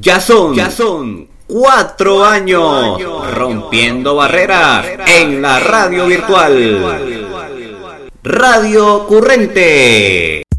Ya son 4 años rompiendo barreras en la radio virtual. Radio Currente.